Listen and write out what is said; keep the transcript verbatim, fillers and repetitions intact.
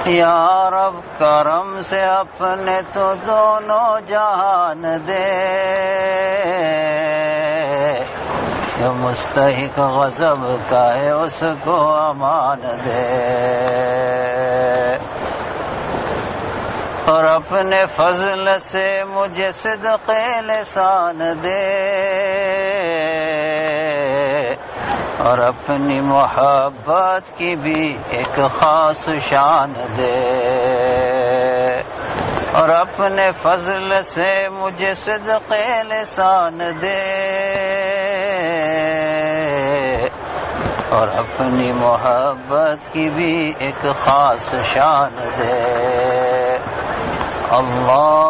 या रब करम से अपने तो दोनों जहान दे, जो मुस्तहिक गज़ब का है उसको अमान दे, और अपने फजल से मुझे सिद्क़े लिसान दे, और अपनी मोहब्बत की भी एक खास शान दे, और अपने फजल से मुझे सिद्क़े लिसान दे, और अपनी मोहब्बत की भी एक खास शान दे। अल्लाह